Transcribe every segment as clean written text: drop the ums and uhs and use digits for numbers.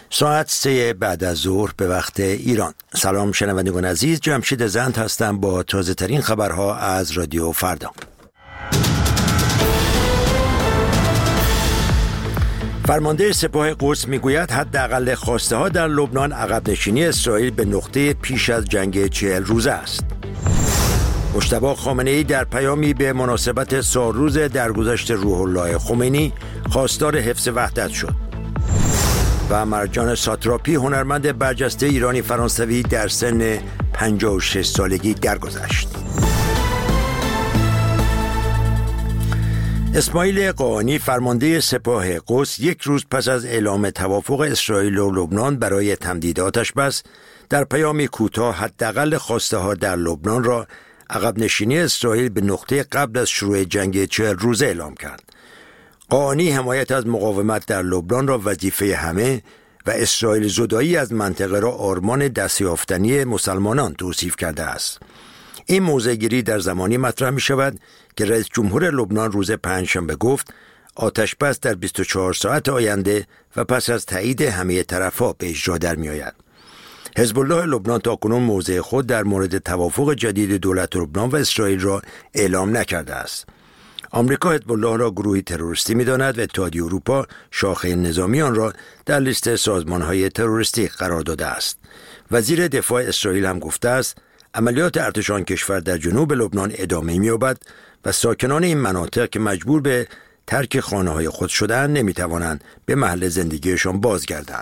ساعت 3 بعد از ظهر به وقت ایران. سلام شنوندگان عزیز، جمشید زند هستم با تازه ترین خبرها از رادیو فردا. فرمانده سپاه قدس میگوید حداقل خواسته ها در لبنان عقب نشینی اسرائیل به نقطه پیش از جنگ 40 روزه است. مجتبی خامنه‌ای در پیامی به مناسبت سالروز درگذشت روح الله خمینی خواستار حفظ وحدت شد. و مرجان ساتراپی هنرمند برجسته ایرانی فرانسوی در سن 56 سالگی درگذشت. اسماعیل قاآنی فرمانده سپاه قدس یک روز پس از اعلام توافق اسرائیل و لبنان برای تمدید آتش بس در پیامی کوتاه حداقل خواسته ها در لبنان را عقب نشینی اسرائیل به نقطه قبل از شروع جنگ 40 روزه اعلام کرد. قاآنی حمایت از مقاومت در لبنان را وظیفه همه و اسرائیل زدایی از منطقه را آرمان دستیافتنی مسلمانان توصیف کرده است. این موضع‌گیری در زمانی مطرح می شود که رئیس جمهور لبنان روز پنجشنبه گفت آتش بس در 24 ساعت آینده و پس از تایید همه طرف‌ها به اجرا در می آید. حزب الله لبنان تاکنون موضع خود در مورد توافق جدید دولت لبنان و اسرائیل را اعلام نکرده است. آمریکا حزب الله را گروهی تروریستی می‌داند و اتحادیه اروپا شاخه نظامی آن را در لیست سازمان‌های تروریستی قرار داده است. وزیر دفاع اسرائیل هم گفته است عملیات ارتش آن کشور در جنوب لبنان ادامه می‌یابد و ساکنان این مناطق که مجبور به ترک خانه‌های خود شدند نمی‌توانند به محل زندگیشان بازگردند.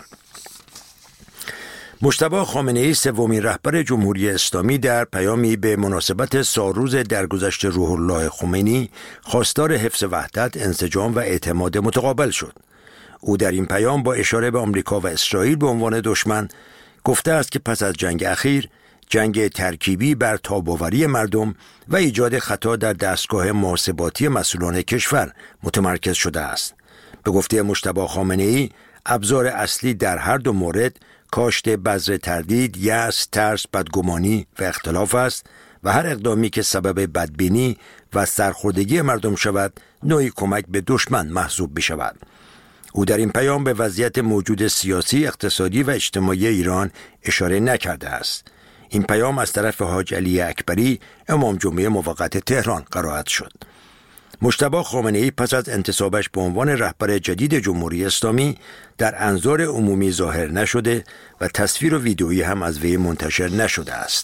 مجتبی خامنه‌ای سومین رهبر جمهوری اسلامی در پیامی به مناسبت سالروز درگذشت روح الله خمینی خواستار حفظ وحدت، انسجام و اعتماد متقابل شد. او در این پیام با اشاره به آمریکا و اسرائیل به عنوان دشمن گفته است که پس از جنگ اخیر جنگ ترکیبی بر تاب‌آوری مردم و ایجاد خطا در دستگاه محاسباتی مسئولان کشور متمرکز شده است. به گفته مجتبی خامنه‌ای ابزار اصلی در هر دو مورد کاشت بذر تردید، یأس، ترس، بدگمانی و اختلاف است و هر اقدامی که سبب بدبینی و سرخوردگی مردم شود نوعی کمک به دشمن محسوب می شود. او در این پیام به وضعیت موجود سیاسی، اقتصادی و اجتماعی ایران اشاره نکرده است. این پیام از طرف حاج علی اکبری امام جمعه موقت تهران قرائت شد. مجتبی خامنه‌ای پس از انتصابش به عنوان رهبر جدید جمهوری اسلامی در انظار عمومی ظاهر نشده و تصویر و ویدئویی هم از وی منتشر نشده است.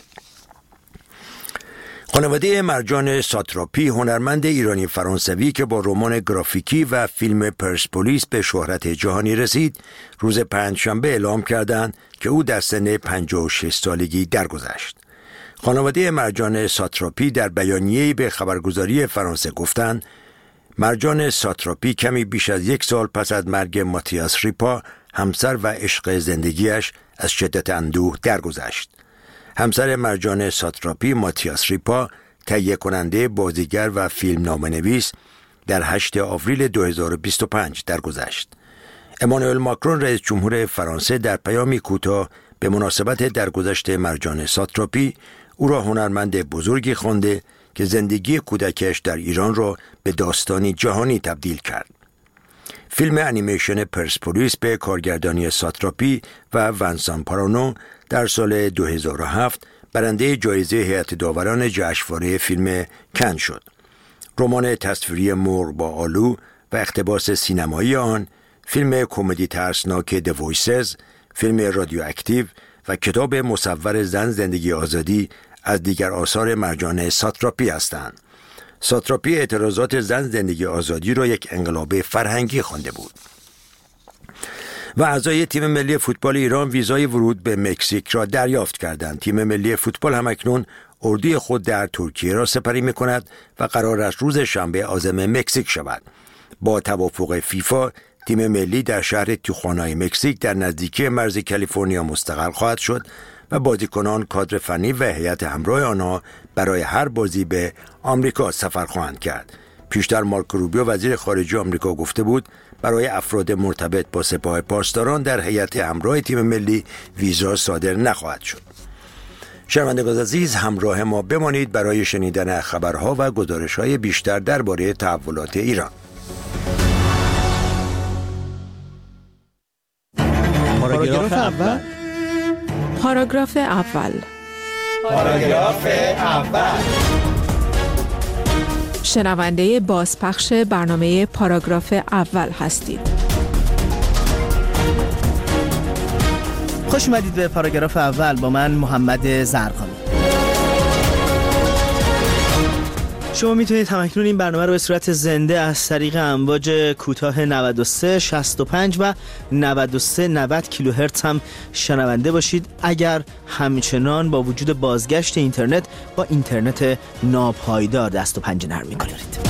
خانواده مرجان ساتراپی هنرمند ایرانی فرانسوی که با رمان گرافیکی و فیلم پرسپولیس به شهرت جهانی رسید، روز پنجشنبه اعلام کردند که او در سن 56 سالگی درگذشت. خانواده مرجان ساتراپی در بیانیه‌ای به خبرگزاری فرانسه گفتند مرجان ساتراپی کمی بیش از 1 سال پس از مرگ ماتیاس ریپا، همسر و عشق زندگیش، از شدت اندوه درگذشت. همسر مرجان ساتراپی ماتیاس ریپا، تهیه کننده، بازیگر و فیلمنامه‌نویس، در 8 آوریل 2025 درگذشت. امانوئل ماکرون رئیس جمهور فرانسه در پیامی کوتاه به مناسبت درگذشت مرجان ساتراپی او را هنرمند بزرگی خوانده که زندگی کودکش در ایران را به داستانی جهانی تبدیل کرد. فیلم انیمیشن پرسپولیس به کارگردانی ساتراپی و ونسان پارانو در سال 2007 برنده جایزه هیئت داوران جشنواره فیلم کن شد. رمان تصویری مرغ با آلو و اقتباس سینمایی آن، فیلم کمدی ترسناک د وایسز، فیلم رادیواکتیو و کتاب مصور زن زندگی آزادی از دیگر آثار مرجان ساتراپی هستند. ساتراپی اعتراضات زن زندگی آزادی را یک انقلاب فرهنگی خوانده بود. و اعضای تیم ملی فوتبال ایران ویزای ورود به مکزیک را دریافت کردند. تیم ملی فوتبال همکنون اردوی خود در ترکیه را سپری می‌کند و قرار است روز شنبه عازم مکزیک شود. با توافق فیفا تیم ملی در شهر تیخوانای مکزیک در نزدیکی مرز کالیفرنیا مستقر خواهد شد و بازیکنان، کادر فنی و هیئت همراه آنها برای هر بازی به آمریکا سفر خواهند کرد. پیشتر مارک روبیو وزیر خارجه آمریکا گفته بود برای افراد مرتبط با سپاه پاسداران در هیئت همراه تیم ملی ویزا صادر نخواهد شد. شنوندگان عزیز، همراه ما بمانید برای شنیدن خبرها و گزارش‌های بیشتر درباره تحولات ایران. پاراگراف اول. پاراگراف اول. پاراگراف اول. شنونده بازپخش برنامه پاراگراف اول هستید. خوش اومدید به پاراگراف اول با من محمد زرقامی. شما میتونید همکنون این برنامه رو به صورت زنده از طریق امواج کوتاه 93 65 و 93 90 کیلوهرتز هم شنونده باشید اگر همچنان با وجود بازگشت اینترنت با اینترنت ناپایدار دست و پنجه نرم می‌کنید.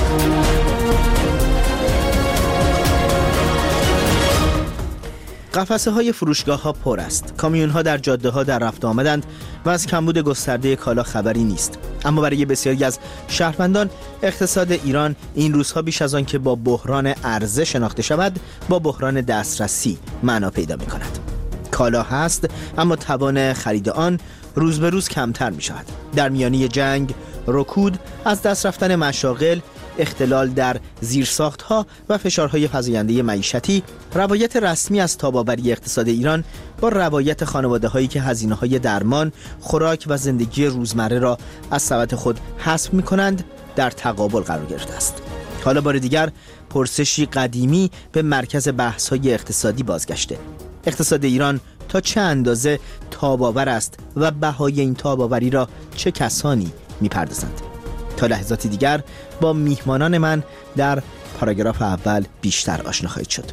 قفسه های فروشگاه ها پر است. کامیون ها در جاده ها در رفت آمدند و از کمبود گسترده کالا خبری نیست. اما برای بسیاری از شهروندان اقتصاد ایران این روزها بیش از آن که با بحران عرضه شناخته شود با بحران دسترسی معنا پیدا می کند. کالا هست اما توان خرید آن روز به روز کمتر می شود. در میانه جنگ، رکود، از دست رفتن مشاغل، اختلال در زیرساخت‌ها و فشارهای فزاینده معیشتی، روایت رسمی از تاب‌آوری اقتصاد ایران با روایت خانواده‌هایی که هزینه‌های درمان، خوراک و زندگی روزمره را از سبد خود حسب می‌کنند در تقابل قرار گرفته است. حالا بار دیگر پرسشی قدیمی به مرکز بحث‌های اقتصادی بازگشته. اقتصاد ایران تا چه اندازه تاب‌آور است و بهای این تاب‌آوری را چه کسانی می‌پردازند؟ تا لحظاتی دیگر با میهمانان من در پاراگراف اول بیشتر آشنا خواهید شد.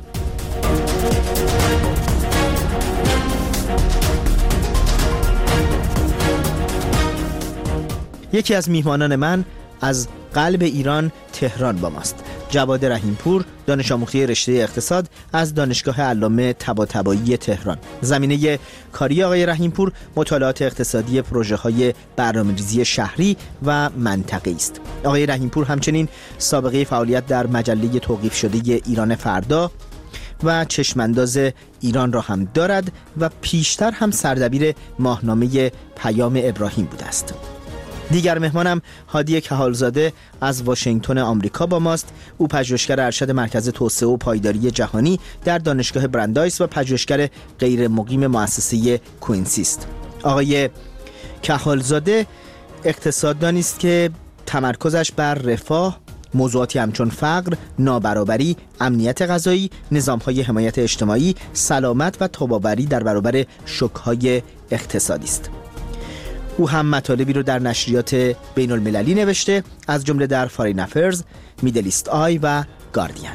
یکی از میهمانان من از قلب ایران تهران با ماست. جواد رحیمپور، دانش آموخته رشته اقتصاد از دانشگاه علامه طباطبایی تهران. زمینه کاری آقای رحیمپور مطالعات اقتصادی پروژه‌های برنامه‌ریزی شهری و منطقه‌ای است. آقای رحیمپور همچنین سابقه فعالیت در مجله توقیف شده ایران فردا و چشمانداز ایران را هم دارد و پیشتر هم سردبیر ماهنامه پیام ابراهیم بوده است. دیگر مهمانم هادی کهالزاده از واشنگتن آمریکا با ماست. او پژوهشگر ارشد مرکز توسعه و پایداری جهانی در دانشگاه برندایس و پژوهشگر غیر مقیم مؤسسه کوینسی است. آقای کهالزاده اقتصاددانی است که تمرکزش بر رفاه، موضوعاتی همچون فقر، نابرابری، امنیت غذایی، نظام‌های حمایت اجتماعی، سلامت و تاب‌آوری در برابر شوک‌های اقتصادی است. او هم مطالبی رو در نشریات بین المللی نوشته، از جمله در فارین افرز، میدل ایست آی و گاردین.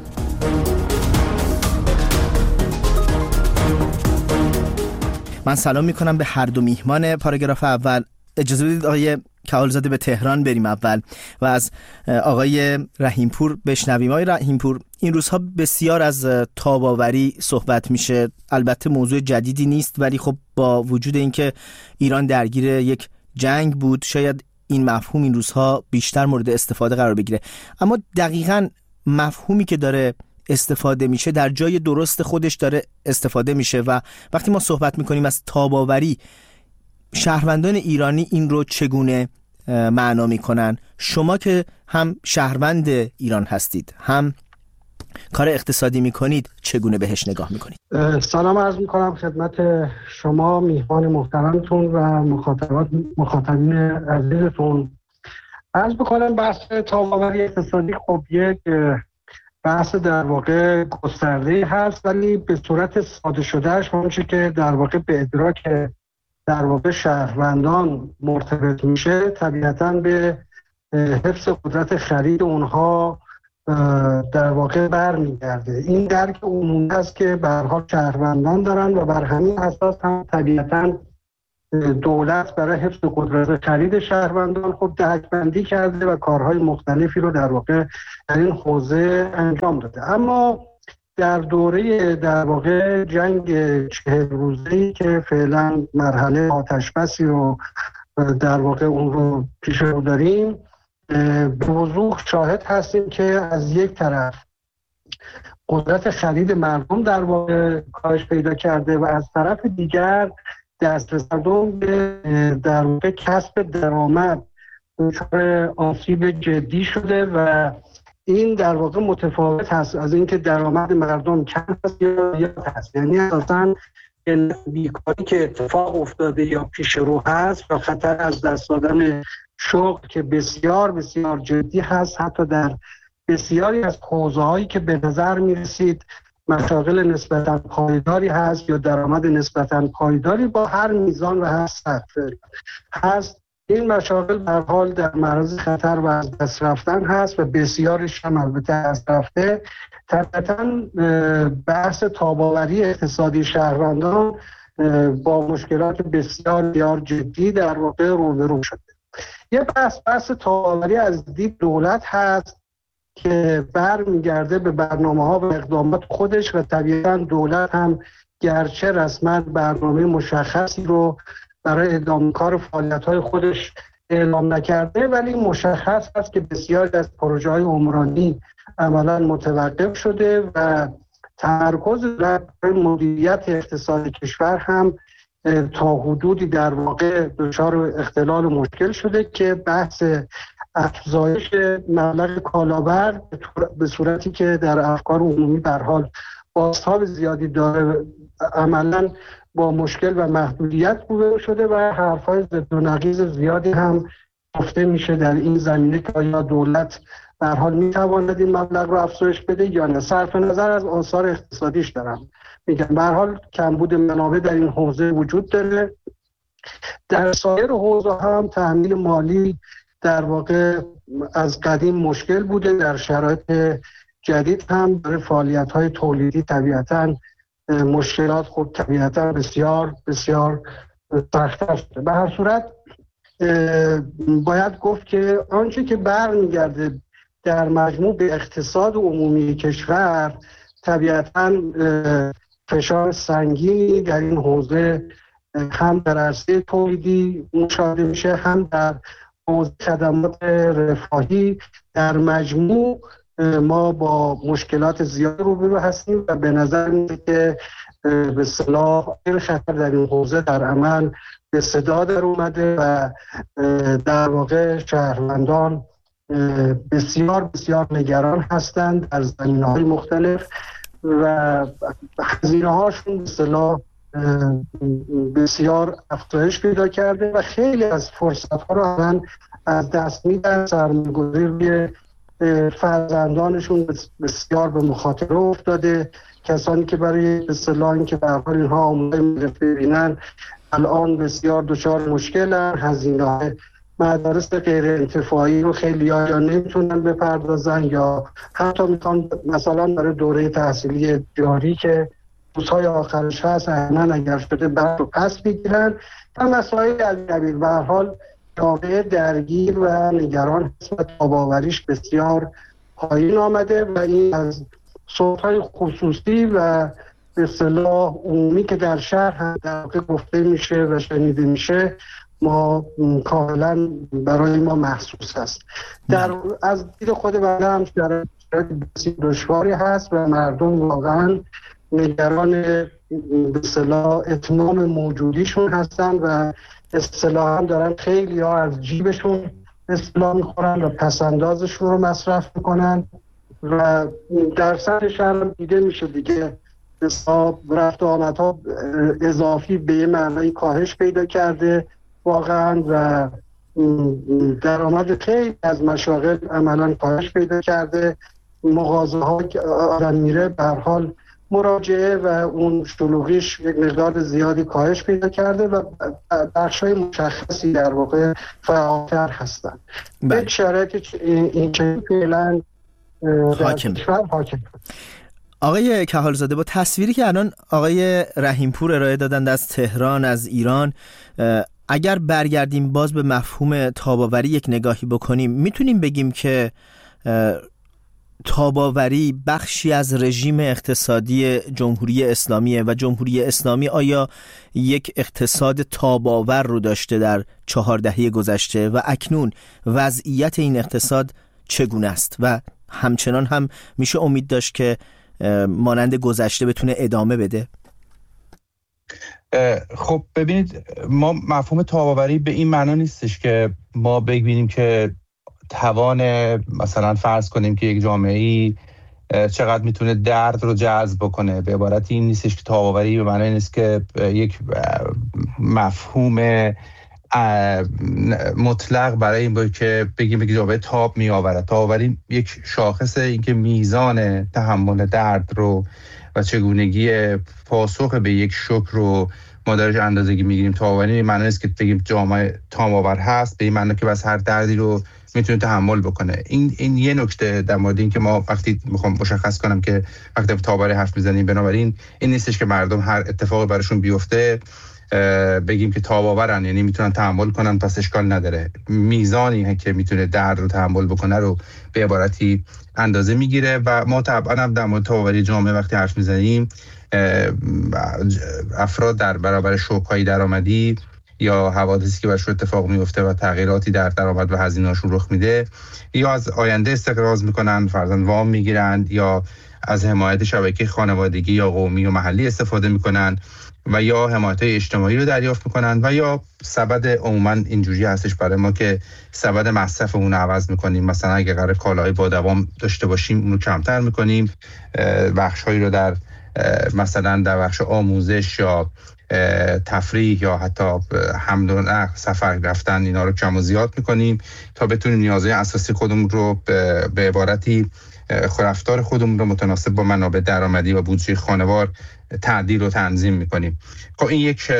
من سلام میکنم به هر دو میهمان پاراگراف اول. اجازه بدید آقای کهالزاده به تهران بریم اول و از آقای رحیمپور بشنویم. آقای رحیمپور، این روزها بسیار از تاب‌آوری صحبت میشه. البته موضوع جدیدی نیست، ولی خب با وجود اینکه ایران درگیر یک جنگ بود شاید این مفهوم این روزها بیشتر مورد استفاده قرار بگیره. اما دقیقاً مفهومی که داره استفاده میشه در جای درست خودش داره استفاده میشه و وقتی ما صحبت میکنیم از تاب‌آوری، شهروندان ایرانی این رو چگونه معنا میکنن؟ شما که هم شهروند ایران هستید هم کار اقتصادی میکنید، چگونه بهش نگاه میکنید؟ سلام عرض میکنم خدمت شما میهمان محترمتون و مخاطبین عزیزتون. عرض بکنم بحث تاب‌آوری اقتصادی خب یک بحث در واقع گسترده هست، ولی به صورت ساده شدهش اونچه که در واقع به ادراک در واقع شهروندان مرتبط میشه طبیعتاً به حفظ قدرت خرید اونها در واقع برمیگرده. این درک عمومی است که به هر حال شهروندان دارن و بر همین اساس هم طبیعتاً دولت برای حفظ قدرت خرید شهروندان خب دهک‌بندی کرده و کارهای مختلفی رو در واقع در این حوزه انجام داده. اما در دوره در واقع جنگ 40 روزه‌ای که فعلا مرحله آتش‌بسی رو در واقع اون رو پیش رو داریم، به وضوح شاهد هستیم که از یک طرف قدرت خرید مردم در واقع کاهش پیدا کرده و از طرف دیگر دسترسی مردم به در واقع کسب درآمد دچار آسیب جدی شده و این در واقع متفاوت هست از اینکه درآمد مردم کم هست یا زیاد هست. یعنی اساساً بیکاری که اتفاق افتاده یا پیش رو هست و خطر از دست دادن شغل که بسیار بسیار جدی هست، حتی در بسیاری از حوزه‌هایی که به نظر می‌رسید مشاغل نسبتاً پایداری هست یا درآمد نسبتاً پایداری با هر میزان و هر سطح هست، این مشاغل به هر حال در معرض خطر و از دست رفتن هست و بسیارش هم البته از رفته. طبعاً بحث تاب‌آوری اقتصادی شهروندان با مشکلات بسیار بسیار جدی در واقع روبرو شده. یه بحث تاب‌آوری از دید دولت هست که برمیگرده به برنامه‌ها و اقدامات خودش و طبیعتاً دولت هم گرچه رسما برنامه مشخصی رو برای ادامه کار فعالیت‌های خودش اعلام نکرده، ولی مشخص است که بسیاری از پروژه‌های عمرانی عملاً متوقف شده و تمرکز بر مدیریت اقتصاد کشور هم تا حدودی در واقع دچار اختلال و مشکل شده که بحث افزایش مبلغ کالابر به صورتی که در افکار عمومی به هر حال بازتاب زیادی داره عملاً با مشکل و محدودیت روبرو شده و حرف‌های ضد و نقیض زیادی هم گفته میشه در این زمینه که آیا دولت به هر حال میتواند این مبلغ رو افزایش بده یا نه. صرف نظر از آثار اقتصادیش دارم میگم، به هر حال کمبود منابع در این حوزه وجود داره. در سایر حوزه هم تأمین مالی در واقع از قدیم مشکل بوده، در شرایط جدید هم برای فعالیت‌های تولیدی طبیعتاً مشکلات خود طبیعتاً بسیار بسیار سخت‌تر شده. به هر صورت باید گفت که آنچه که برمیگرده در مجموع به اقتصاد عمومی کشور طبیعتاً فشار سنگینی در این حوزه هم در عرصه تولیدی مشاهده میشه، هم در حوزه خدمات رفاهی. در مجموع ما با مشکلات زیاد روبرو هستیم و به نظر میاد که به اصطلاح خطر در این حوزه در عمل به صدا در اومده و در واقع شهروندان بسیار بسیار نگران هستند در زمینه‌های مختلف و هزینه‌هاشون به اصطلاح بسیار افزایش پیدا کرده و خیلی از فرصت‌ها رو الان از دست میدن. سرمایه‌گذاری فرزندانشون بسیار به مخاطره افتاده. کسانی که برای به اصطلاح اینکه به هر حال اینها آموزش ببینن الان بسیار دچار مشکلن. هزینه‌های مدارس غیر انتفاعی رو خیلی یا نمیتونن بپردازن یا حتی میخوان مثلا برای دوره تحصیلی جاری که روزهای آخرش هست احیانا اگر شده بعد رو پس بگیرن و مسائل از قبیل. به هر حال جامعه درگیر و نگران هست و تاب‌آوریش بسیار پایین آمده و این از صوت‌های خصوصی و به اصطلاح عمومی که در شهر هم در واقع گفته میشه و شنیده میشه ما کاملا برای ما محسوس هست. از دید خود بنده هم شرایط بسیار دشواری هست و مردم واقعا نگران به اصطلاح اتمام موجودیشون هستن و اصطلاحاً دارن خیلی ها از جیبشون اصطلاح میخورن و پسندازشون رو مصرف میکنن و در سطح شهر دیده میشه دیگه حساب رفت و آمدها اضافی به یه معنی کاهش پیدا کرده واقعا و درآمد خیلی از مشاغل عملاً کاهش پیدا کرده. مغازه ها که آدم میره به هر حال مراجعه و اون شلوغیش یک مقدار زیادی کاهش پیدا کرده و بخشای مشخصی در واقع فعالتر هستن. یک شرایط این که فعلا حاکم. آقای کهالزاده، با تصویری که الان آقای رحیمپور ارائه دادند از تهران، از ایران، اگر برگردیم باز به مفهوم تاب‌آوری یک نگاهی بکنیم، میتونیم بگیم که تاب‌آوری بخشی از رژیم اقتصادی جمهوری اسلامیه و جمهوری اسلامی آیا یک اقتصاد تاب‌آور رو داشته در 4 دهه گذشته و اکنون وضعیت این اقتصاد چگونه است و همچنان هم میشه امید داشت که مانند گذشته بتونه ادامه بده؟ خب ببینید، ما مفهوم تاب‌آوری به این معنا نیستش که ما ببینیم که توان مثلا فرض کنیم که یک جامعه‌ای چقدر میتونه درد رو جذب بکنه. به عبارتی این نیستش که تاب‌آوری به معنی نیست که یک مفهوم مطلق برای این باید که بگیم جامعه تاب می آورد. تاب‌آوری یک شاخصه، این که میزان تحمل درد رو و چگونگی پاسخ به یک شوک رو ما درش اندازه‌گیری میگیریم. تاب‌آوری به معنی نیست که بگیم جامعه تاب‌آور هست، به این معنی که بس هر دردی رو میتونه تحمل بکنه. این یه نکته در مورد این که ما وقتی میخوام مشخص کنم که وقتی تاب‌آوری حرف میزنیم، بنابراین این نیستش که مردم هر اتفاقی براشون بیفته بگیم که تاب‌آورن، یعنی میتونن تحمل کنن پس اشکال نداره. میزانی که میتونه درد رو تحمل بکنه رو به عبارتی اندازه میگیره و ما طبعا هم در مورد تاب‌آوری جامعه وقتی حرف میزنیم افراد در برابر شوک‌های درآمدی یا حوادثی که براشون اتفاق میفته و تغییراتی در درآمد و هزینه‌هاشون رخ میده، یا از آینده استقراض میکنن، فرضاً وام میگیرن، یا از حمایت شبکه خانوادگی یا قومی و محلی استفاده میکنن و یا حمایت اجتماعی رو دریافت میکنن و یا سبد عموما اینجوری هستش برای ما که سبد مصرفمون رو عوض میکنیم. مثلا اگه قرار کالاهای با دوام داشته باشیم اون رو کمتر میکنیم، بخش‌هایی رو در مثلا در بخش آموزش یا تفریح یا حتی حمل و نقل، سفر رفتن، اینا رو کم و زیاد میکنیم تا بتونیم نیازهای اساسی خودمون رو به عبارتی رفتار خودمون رو متناسب با منابع درآمدی و بودجه خانوار تعدیل و تنظیم میکنیم. خب این یک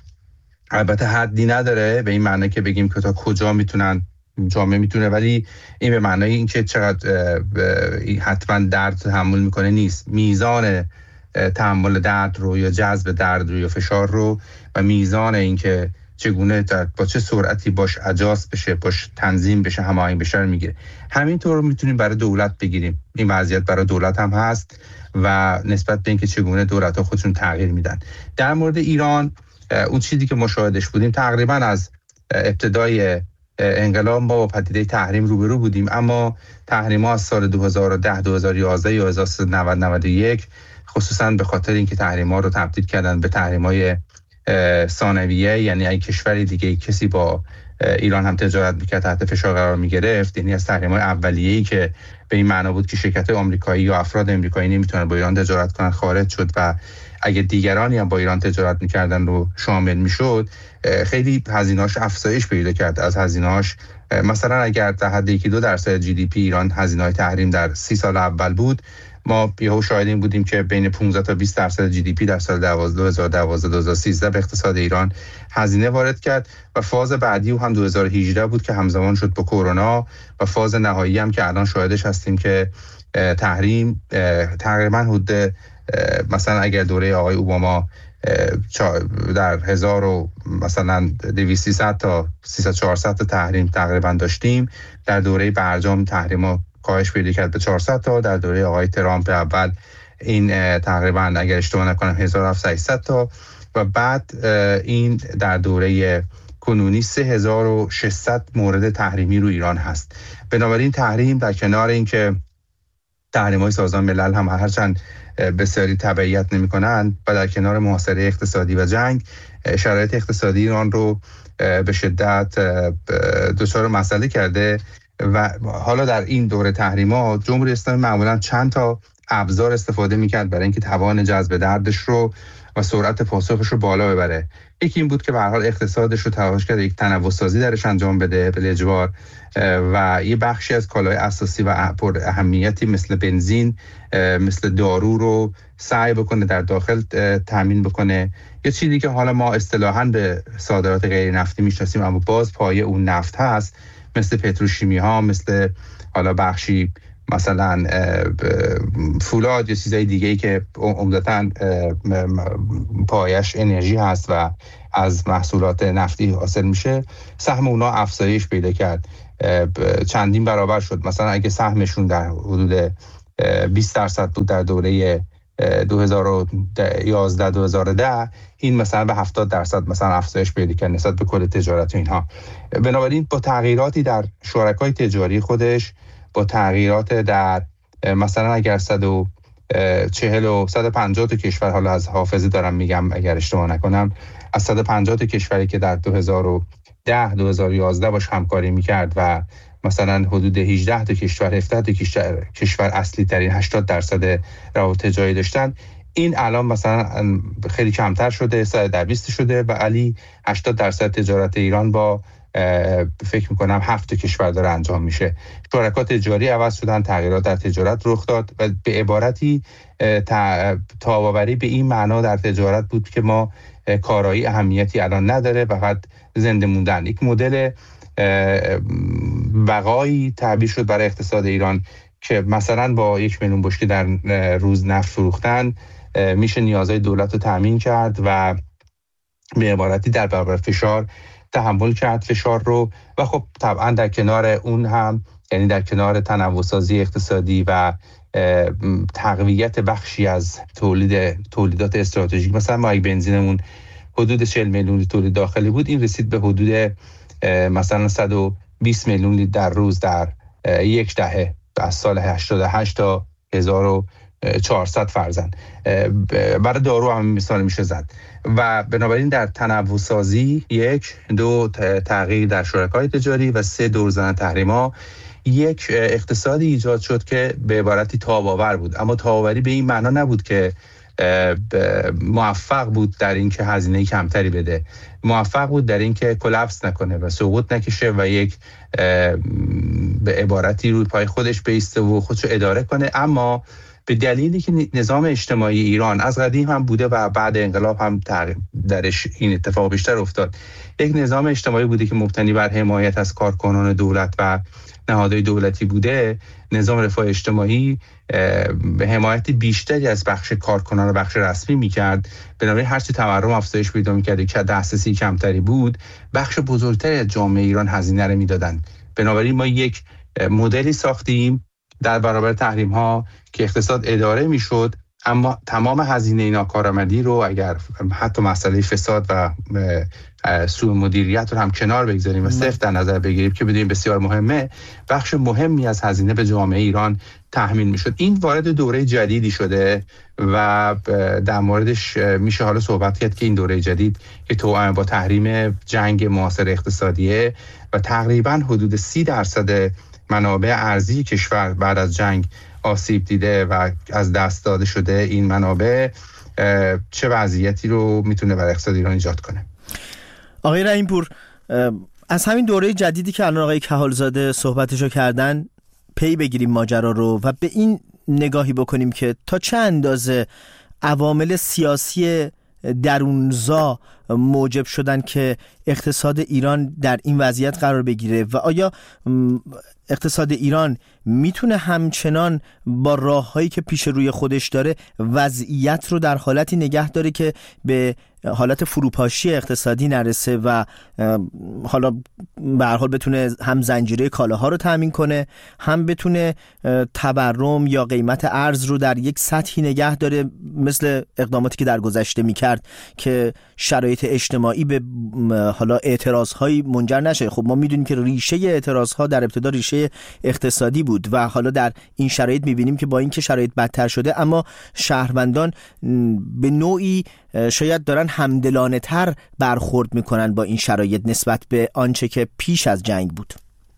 البته حدی نداره به این معنی که بگیم که تا کجا میتونن جامعه میتونه، ولی این به معنی این که چقدر حتما درد تحمل میکنه نیست. میزان تحمل درد رو یا جذب درد رو یا فشار رو و میزان این که چگونه با چه سرعتی باش اجاست بشه، باش تنظیم بشه، هماهنگ بشه رو میگیره. همینطور میتونیم برای دولت بگیریم. این وضعیت برای دولت هم هست و نسبت به اینکه چگونه دولت‌ها خودشون تغییر میدن. در مورد ایران اون چیزی که مشاهدش بودیم تقریبا از ابتدای انقلاب ما با پدیده تحریم روبرو بودیم، اما تحریم‌ها از سال 2010 2011 یا 1991 خصوصا به خاطر اینکه تحریم‌ها رو تبدیل کردن به تحریم‌های ثانویه، یعنی اگه کشوری دیگه کسی با ایران هم تجارت میکرد تحت فشار قرار میگرفت، یعنی از تحریم‌های اولیه‌ای که به این معنا بود که شرکت‌های آمریکایی یا افراد آمریکایی نمیتونن با ایران تجارت کنن خارج شد و اگه دیگرانی هم با ایران تجارت میکردن رو شامل میشد، خیلی هزینه‌اش افزایش پیدا کرد. از هزینه‌اش مثلا اگر در حد 1-2% جی دی پی ایران هزینه‌های تحریم در 30 سال اول بود، ما یهو شاهدیم بودیم که بین 15 تا 20% جی دی پی در سال 2012-2013 به اقتصاد ایران هزینه وارد کرد و فاز بعدی هم 2018 بود که همزمان شد با کرونا و فاز نهایی هم که الان شاهدش هستیم که تحریم تقریبا حدود مثلا اگر دوره آقای اوباما در 1200 تا 300-400 تا تحریم تقریبا داشتیم، در دوره برجام تحریم‌ها کاهش پیدا کرد به 400 تا، در دوره آقای ترامپ اول این تقریبا اگر اشتباه نکنم 1700 تا و بعد این در دوره کنونی 3600 مورد تحریمی رو ایران هست. بنابراین تحریم در کنار اینکه تحریم‌های سازمان ملل هم هرچند بسیاری تبعیت نمی‌کنند و در کنار محاصره اقتصادی و جنگ، شرایط اقتصادی ایران رو به شدت دچار مسئله کرده و حالا در این دوره تحریم‌ها جمهوری اسلامی معمولاً چند تا ابزار استفاده می‌کرد برای اینکه توان جذب دردش رو و سرعت پاسخش رو بالا ببره. یکی این بود که به هر حال اقتصادش رو تلاش کرد یک تنوع‌سازی درش انجام بده به اجبار و یه بخشی از کالای اساسی و پر اهمیتی مثل بنزین، مثل دارو رو سعی بکنه در داخل تامین بکنه. یه چیزی که حالا ما اصطلاحاً به صادرات غیر نفتی میشناسیم اما باز پایه اون نفت هست، مثل پتروشیمی ها، مثل حالا بخشی مثلا فولاد یا چیزای دیگه‌ای که عمدتاً پایش انرژی هست و از محصولات نفتی حاصل میشه، سهم اونا افزایش پیدا کرد، چندین برابر شد. مثلا اگه سهمشون در حدود 20% بود در دوره 2011-2010، این مثلا به 70% مثلا افزایش پیدا کرد نسبت به کل تجارت و اینها. بنابراین با تغییراتی در شرکای تجاری خودش، با تغییرات در مثلا اگر 140 و 150 تا کشور، حالا از حافظه دارم میگم اگر اشتباه نکنم، از 150 تا کشوری که در 2010-2011 باش همکاری میکرد و مثلا حدود 18 تا کشور 17 تا کشور اصلی ترین 80% روابط تجاری داشتن، این الان مثلا خیلی کمتر شده، 120 شده و علی 80% تجارت ایران با فکر میکنم 7 کشور داره انجام میشه. شرکا تجاری عوض شدن، تغییرات در تجارت رخ داد و به عبارتی تاباوری به این معنا در تجارت بود که ما کارایی اهمیتی الان نداره، فقط زنده موندن. یک مدل بقایی تعبیر شد برای اقتصاد ایران که مثلا با 1 میلیون بشکه در روز نفت فروختن میشه نیازهای دولت رو تامین کرد و به عبارتی در برابر فشار تحمل کرد فشار رو. و خب طبعا در کنار اون هم، یعنی در کنار تنوع‌سازی اقتصادی و تقویت بخشی از تولیدات استراتژیک، مثلا ما اگه بنزینمون حدود 40 میلیون لیتر تولید داخلی بود، این رسید به حدود مثلا 120 میلیون لیتر در روز در یک دهه، از سال 88 تا 1400 فرزند. برای دارو هم مثال میشه زد. و بنابراین در تنوع سازی 2 تغییر در شرکای تجاری و 3 دور زدن تحریما، یک اقتصادی ایجاد شد که به عبارتی تاب‌آور بود، اما تاب‌آوری به این معنا نبود که موفق بود در این که هزینه کمتری بده، موفق بود در این که کلاپس نکنه و سقوط نکشه و یک به عبارتی روی پای خودش بایسته و خودشو اداره کنه. اما به دلیلی که نظام اجتماعی ایران از قدیم هم بوده و بعد انقلاب هم درش این اتفاق بیشتر افتاد، یک نظام اجتماعی بوده که مبتنی بر حمایت از کارکنان دولت و نهادهای دولتی بوده، نظام رفاه اجتماعی به حمایت بیشتری از بخش کارکنان و بخش رسمی میکرد. بنابراین هرچی تورم افزایش پیدا میکرد که دسترسی کمتری بود، بخش بزرگتری از جامعه ایران هزینه رو میدادن. بنابراین ما یک مدلی ساختیم در برابر تحریم ها که اقتصاد اداره میشد، اما تمام هزینه ناکارآمدی رو اگر حتی مسئله فساد و سوء مدیریت رو هم کنار بگذاریم و صرف در نظر بگیریم که بدونیم بسیار مهمه، بخش مهمی از هزینه به جامعه ایران تحمیل میشد. این وارد دوره جدیدی شده و در موردش میشه حالا صحبت کرد که این دوره جدید که توأم با تحریم جنگ معاصر اقتصادیه و تقریبا حدود 30% منابع ارزی کشور بعد از جنگ آسیب دیده و از دست داده شده، این منابع چه وضعیتی رو میتونه برای اقتصاد ایران ایجاد کنه؟ آقای رحیم‌پور، از همین دوره جدیدی که الان آقای کهالزاده صحبتشو کردن پی بگیریم ماجرا رو و به این نگاهی بکنیم که تا چه اندازه عوامل سیاسی درونزا موجب شدن که اقتصاد ایران در این وضعیت قرار بگیره و آیا اقتصاد ایران میتونه همچنان با راههایی که پیش روی خودش داره وضعیت رو در حالتی نگه داره که به حالت فروپاشی اقتصادی نرسه و حالا به هر حال بتونه هم زنجیره کالاها رو تامین کنه، هم بتونه تورم یا قیمت ارز رو در یک سطحی نگه داره مثل اقداماتی که در گذشته میکرد که شرایط اجتماعی به حالا اعتراضهایی منجر نشه؟ خب ما میدونیم که ریشه اعتراضها در ابتدا ریشه اقتصادی بود و حالا در این شرایط میبینیم که با اینکه شرایط بدتر شده اما شهروندان به نوعی شاید دارن همدلانه تر برخورد میکنن با این شرایط نسبت به آنچه که پیش از جنگ بود.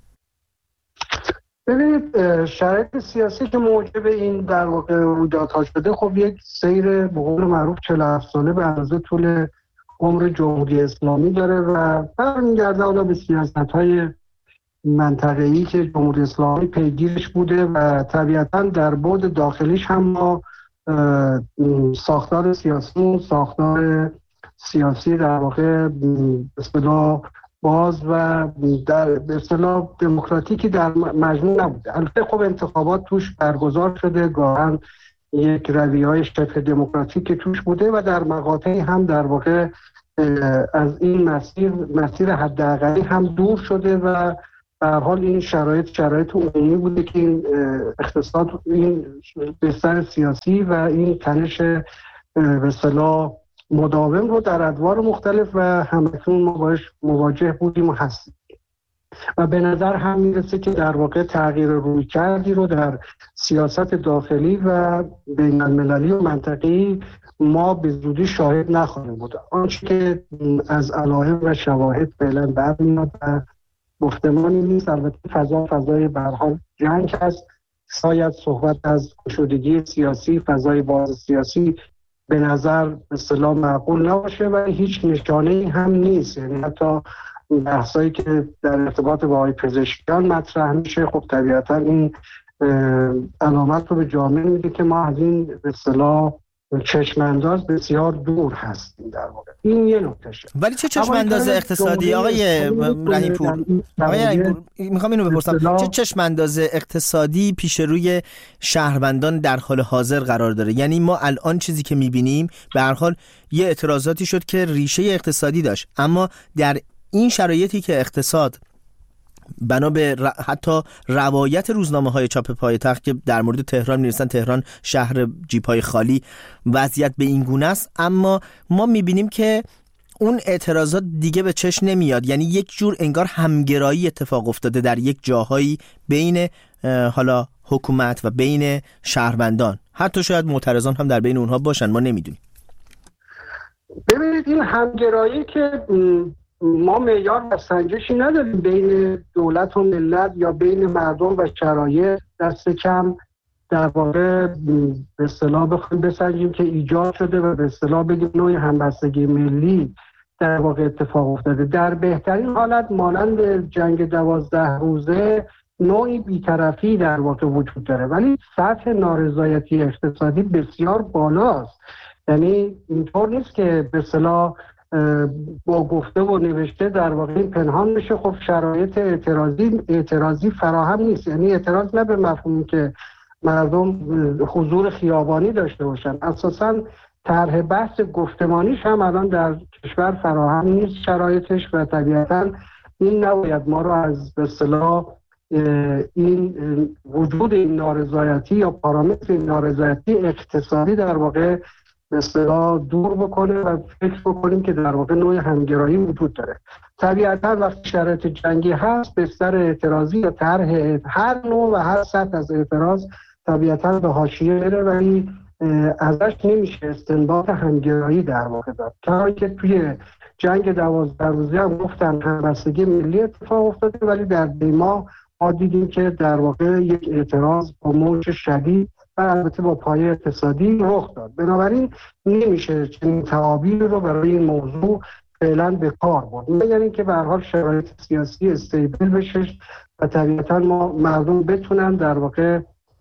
ببینید، شرایط سیاسی که موجب این در واقع رویدادها شده، خب یک سیر به قول معروف 47 ساله به اندازه طول عمر جمهوری اسلامی داره و برمیگرده حالا به سیاست‌های منطقه‌ای که جمهوری اسلامی پیگیرش بوده و طبیعتاً در بعد داخلیش هم ما ساختار سیاسی در واقع اصطلاح باز و در اصطلاح دموکراتیکی در مجموع نبوده. البته خب انتخابات توش برگزار شده، گاهن یک رویه‌های شبه دموکراتیک توش بوده و در مقاطعی هم در واقع از این مسیر حداقلی هم دور شده و به هر حال این شرایط عمومی بوده که این اقتصاد، این بستر سیاسی و این تنش به اصطلاح مداوم رو در ادوار مختلف و همکنون ما باش مواجه بودیم و هستیم و به نظر هم میرسه که در واقع تغییر رویکردی رو در سیاست داخلی و بین المللی و منطقی ما به زودی شاهد نخواهیم بود. آنچه که از علائم و شواهد فعلا برمیاد و گفتمانی نیست. البته فضای به هر حال جنگ هست، شاید صحبت از گشودگی سیاسی، فضای باز سیاسی به نظر به اصطلاح معقول نباشه، ولی هیچ نشانه‌ای هم نیست. یعنی حتی بحثایی که در ارتباط با پزشکیان مطرح میشه، خب طبیعتا این علامت رو به جامعه میده که ما از این به اصطلاح چشمانداز بسیار دور هستیم در واقع. این یه نکتهشه. ولی چه چشمانداز اقتصادی آقای رحیم‌پور؟ آقای رحیم‌پور میخوام اینو بپرسم، چه چشمانداز اقتصادی پیش روی شهروندان در حال حاضر قرار داره؟ یعنی ما الان چیزی که میبینیم به هر حال یه اعتراضاتی شد که ریشه اقتصادی داشت، اما در این شرایطی که اقتصاد بنا به حتی روایت روزنامه‌های چاپ پایتخت که در مورد تهران می‌نویسن تهران شهر جیب‌های خالی، وضعیت به این گونه است، اما ما می‌بینیم که اون اعتراضات دیگه به چشم نمیاد. یعنی یک جور انگار همگرایی اتفاق افتاده در یک جاهایی بین حالا حکومت و بین شهروندان، حتی شاید معترضان هم در بین اونها باشن، ما نمی‌دونیم. ببینید این همگرایی که ما معیار و سنجشی نداریم بین دولت و ملت یا بین مردم و شرایط، دست کم در واقع به اصطلاح بخوایم بسنجیم که ایجاد شده و به اصطلاح بگیم نوع همبستگی ملی در واقع اتفاق افتاده. در بهترین حالت مانند جنگ 12 روزه نوعی بی‌طرفی در واقع وجود داره، ولی سطح نارضایتی اقتصادی بسیار بالاست. یعنی اینطور نیست که به اصطلاح با گفته و نوشته در واقع پنهان بشه. خب شرایط اعتراضی فراهم نیست. یعنی اعتراض نه به مفهومی که مردم حضور خیابانی داشته باشن، اساساً طرح بحث گفتمانیش هم الان در کشور فراهم نیست شرایطش، و طبیعتاً این نباید ما رو از به اصطلاح این وجود این نارضایتی یا پارامتر این نارضایتی اقتصادی در واقع به اصطلاح دور بکنه و فکر بکنیم که در واقع نوع همگرایی وجود داره. طبیعتاً وقتی شرایط جنگی هست بستر اعتراضی یا طرح هر نوع و هر سطح از اعتراض طبیعتاً به حاشیه میره، ولی ازش نمیشه استنباط همگرایی در واقع داد. کاری که توی جنگ 12 روزه هم گفتن همبستگی ملی اتفاق افتاده، ولی در دیما ما دیدیم که در واقع یک اعتراض با موج شدید و البته با پایه اقتصادی رخ داد. بنابراین نمیشه چنین تعابیری رو برای این موضوع فعلا به کار برد، مگر اینکه به هر حال شرایط سیاسی استیبل بشه و طبیعتا ما مردم بتونن در واقع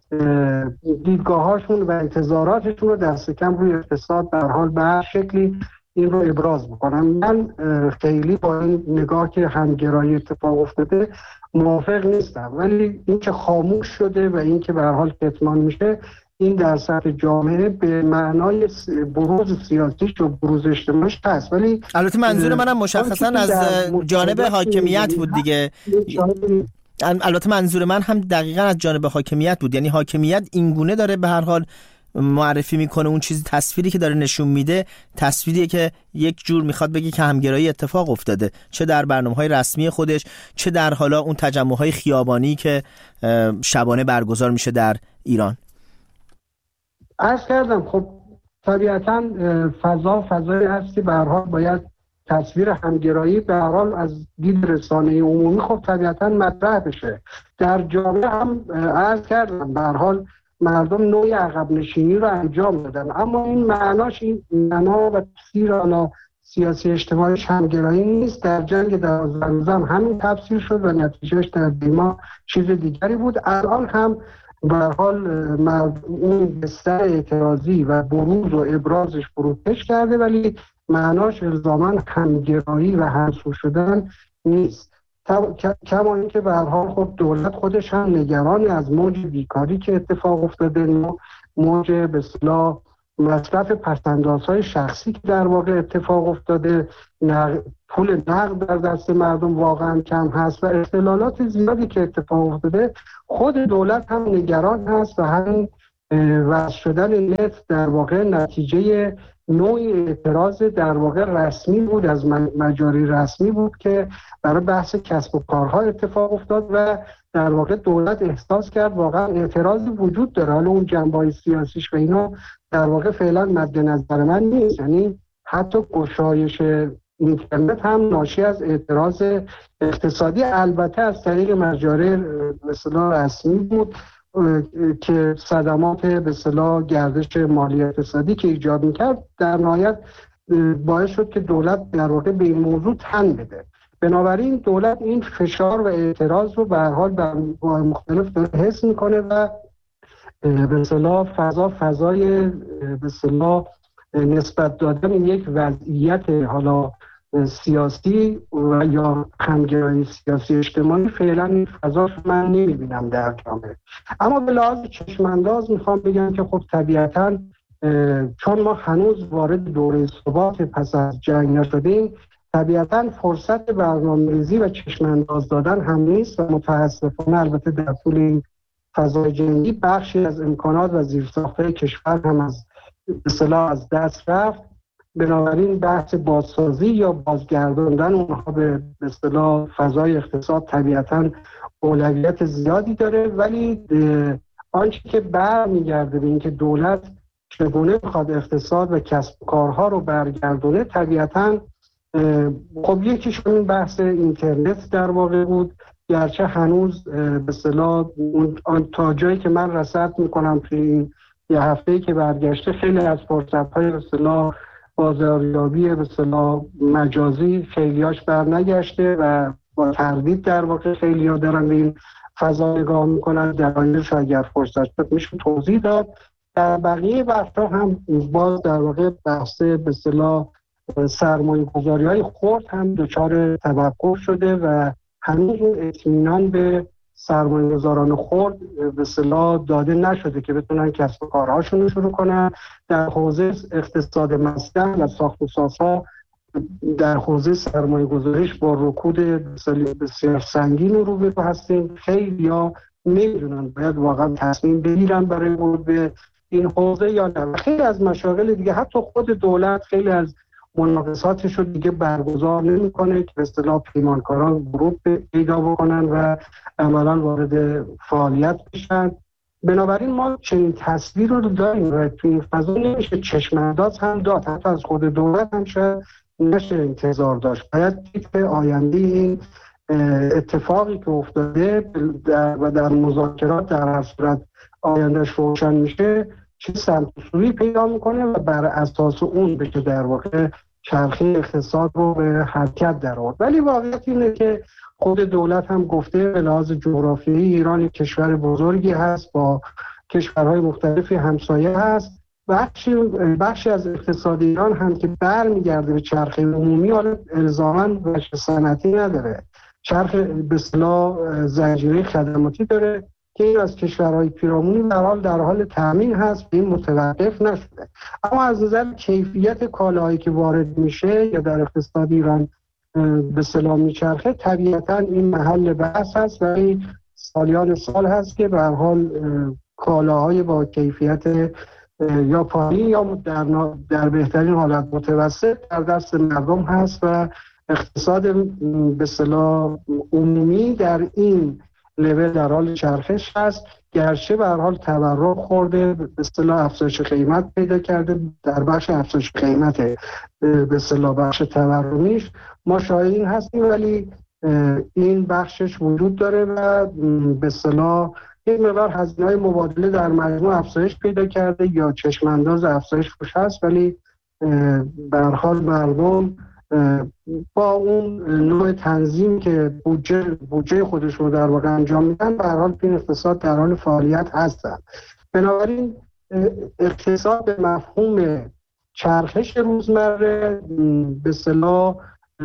دیدگاهاشون و انتظاراتشون رو دست کم روی اقتصاد به هر حال به هر شکلی این رو ابراز بکنم. من خیلی با این نگاه که همگرایی اتفاق افتاده موافق نیستم، ولی این که خاموش شده و این که به هر حال کتمان میشه، این در سطح جامعه به معنای بروز سیاسیش و بروز اجتماعیش هست. ولی البته منظور منم مشخصا از جانب حاکمیت بود دیگه. البته منظور من هم دقیقاً از جانب حاکمیت بود، یعنی حاکمیت اینگونه داره به هر حال معرفی میکنه اون چیزی، تصویری که داره نشون میده تصویریه که یک جور میخواد بگه که همگرایی اتفاق افتاده، چه در برنامه‌های رسمی خودش، چه در حالا اون تجمع‌های خیابانی که شبانه برگزار میشه در ایران. عرض کردم خب طبیعتاً فضای هست که به هر حال باید تصویر همگرایی به هر حال از دید رسانه عمومی خب طبیعتاً مطرح بشه. در جامعه هم عرض کردم به هر حال مردم نوعی عقب نشینی رو انجام دادن، اما این معناش این معنا و تفسیر آن سیاسی اجتماعیش همگرایی نیست. در جنگ 12 روزه هم همین تفسیر شد و نتیجهش در دیما چیز دیگری بود. الان هم به هر حال اون بستر اعتراضی و بروز و ابرازش فروکش کرده، ولی معناش الزاماً همگرایی و همسو شدن نیست. کما اینکه به هر حال خب دولت خودش هم نگرانی از موج بیکاری که اتفاق افتاده، موج به اصطلاح مصرف پس‌اندازهای شخصی که در واقع اتفاق افتاده، پول نقد در دست مردم واقعا کم هست و اختلالات زیادی که اتفاق افتاده. خود دولت هم نگران هست و همین وضع شدن نفت در واقع نتیجه نوعی اعتراض در واقع رسمی بود، از مجاری رسمی بود که برای بحث کسب و کارها اتفاق افتاد و در واقع دولت احساس کرد واقعا اعتراضی وجود داره. حالا اون جنبه‌های سیاسیش و اینا در واقع فعلا مد نظر من نیست، یعنی حتی گشایش اینترنت هم ناشی از اعتراض اقتصادی، البته از طریق مجاری به اصطلاح رسمی بود که صدمات به اصطلاح گردش مالی اقتصادی که ایجاد می‌کرد در نهایت باعث شد که دولت در واقع به این موضوع تن بده. بنابراین دولت این فشار و اعتراض رو به هر حال در مختلف داره حس میکنه و به اصطلاح فضای به اصطلاح نسبت دادن یک وضعیت حالا سیاسی و یا همگرایی سیاسی اجتماعی فعلا این فضا من نمیبینم در جامعه. اما به لحاظ چشمانداز میخوام بگم که خب طبیعتاً چون ما هنوز وارد دوره ثبات پس از جنگ نشدیم، طبیعتاً فرصت برنامه‌ریزی و چشمانداز دادن هم نیست و متاسفانه البته در طول این فضای جنگی بخشی از امکانات و زیرساخت‌های کشور هم از اصطلاح از دست رفت. بنابراین بحث بازسازی یا بازگرداندن اونها به اصطلاح فضای اقتصاد طبیعتاً اولویت زیادی داره، ولی آنچه که برمیگرده به اینکه دولت چگونه میخواد اقتصاد و کسب و کارها رو برگردونه، طبیعتاً خب یکیش این بحث اینترنت در واقع بود، گرچه هنوز به اصطلاح تا جایی که من رصد میکنم توی این یه هفته‌ای که برگشته خیلی از فرصت‌های به اصطلاح بازاریابی به اصطلاح مجازی خیلیاش برنگشته و با تردید در واقع خیلی‌ها دارن به این فضا نگاه میکنن. در آینده اگر فرصت شد میشه توضیح داد. در بقیه بحث‌ها هم باز در واقع بحث به اصطلاح سرمایه‌گذاری‌های خرد هم دچار توقف شده و هنوز اون اطمینان به سرمایه‌گذاران خرد به اصطلاح داده نشده که بتونن کسب و کارهاشون رو شروع کنن. در حوزه اقتصاد مسکن و ساخت و سازها در حوزه سرمایه‌گذاریش با رکود بسیار سنگین روبرو هستیم. خیلی‌ها نمیدونن باید واقعا تصمیم بگیرن برای ورود به این حوزه یا نه. خیلی از مشاغل دیگه حتی خود دولت خیلی از مناقصاتش رو دیگه برگزار نمی‌کنه که به اصطلاح پیمانکاران ورود پیدا بکنن و عملاً وارد فعالیت بشن. بنابراین ما چنین تصویر رو داریم و توی این فضا نمیشه چشمانداز هم داد، حتی از خود دولت هم شاید نشه انتظار داشت. باید دید آینده این اتفاقی که افتاده و در مذاکرات در هر صورت آیندهش روشن میشه چه سمت و سویی پیدا میکنه و بر اساس اون بشه در واقع چرخه اقتصاد رو به حرکت در آورد. ولی واقعیت اینه که خود دولت هم گفته به لحاظ جغرافیایی ایران یک کشور بزرگی هست با کشورهای مختلفی همسایه هست. بخشی از اقتصاد ایران هم که برمیگرده به چرخه عمومی، حالا الزاماً بخش صنعتی نداره، چرخه به اصطلاح زنجیره خدماتی داره که این از کشورهای پیرامونی در حال تامین هست و این متوقف نشده. اما از نظر کیفیت کالاهایی که وارد میشه یا در اقتصاد ایران به اصطلاح میچرخه، طبیعتاً این محل بحث هست و این سالیان سال هست که به هر حال کالاهای با کیفیت یا پایین یا در بهترین حالت متوسط در دست مردم هست و اقتصاد به اصطلاح عمومی در این لول در حال چرخش هست. گرچه به هر حال تورم خورده، به اصطلاح افزایش قیمت پیدا کرده، در بخش افزایش قیمت به اصطلاح بخش تورمیش ما شاهدین هستیم، ولی این بخشش وجود داره و به اصطلاح یک مقدار هزینه‌های مبادله در مجموع افزایش پیدا کرده یا چشمانداز افزایش روش هست، ولی به هر حال مردم با اون نوع تنظیم که بودجه خودشون رو در واقع انجام میدن به هر حال این اقتصاد در حال فعالیت هستن. بنابراین اقتصاد به مفهوم چرخش روزمره به اصطلاح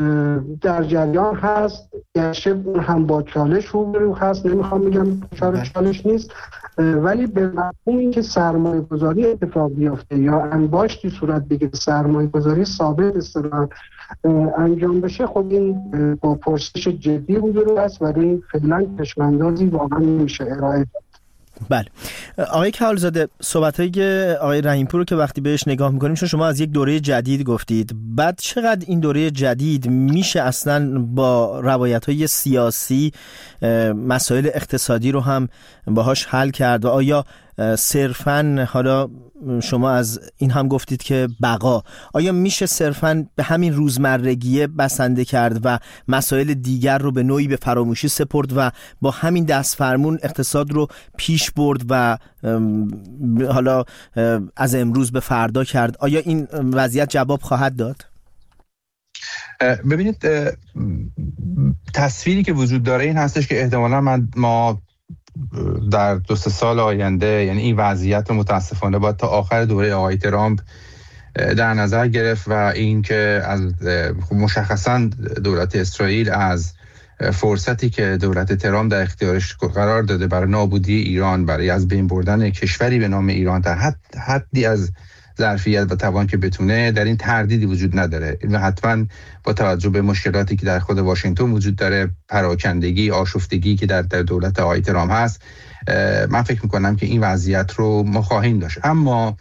در جریان هست، گرچه اون هم با چالش روبرو هست، نمیخوام بگم چالش نیست، ولی به مفهوم این که سرمایه گذاری اتفاق بیفته یا انباشتی صورت بگیره، سرمایه گذاری ثابت اصطلاحاً انجام بشه، خب این با پرسش جدی روبرو هست و این فعلا چشماندازی واقعا نمیشه ارائه داد. بله آقای کهالزاده، صحبت‌های آقای رحیم‌پور رو که وقتی بهش نگاه می‌کنیم، چون شما از یک دوره جدید گفتید، بعد چقدر این دوره جدید میشه اصلاً با روایت‌های سیاسی مسائل اقتصادی رو هم باهاش حل کرد و آیا صرفاً حالا شما از این هم گفتید که بقا، آیا میشه صرفاً به همین روزمرگیه بسنده کرد و مسائل دیگر رو به نوعی به فراموشی سپرد و با همین دست فرمون اقتصاد رو پیش برد و حالا از امروز به فردا کرد؟ آیا این وضعیت جواب خواهد داد؟ ببینید، تصویری که وجود داره این هستش که احتمالاً ما در 2-3 سال آینده، یعنی این وضعیت متاسفانه باید تا آخر دوره آقای ترامپ در نظر گرفت و این که از مشخصاً دولت اسرائیل از فرصتی که دولت ترامپ در اختیارش قرار داده برای نابودی ایران، برای از بین بردن کشوری به نام ایران تا حدی از ظرفیت و توان که بتونه، در این تردیدی وجود نداره و حتما با توجه به مشکلاتی که در خود واشنگتن وجود داره، پراکندگی، آشفتگی که در دولت آقای ترامپ هست، من فکر میکنم که این وضعیت رو ما خواهیم داشت. اما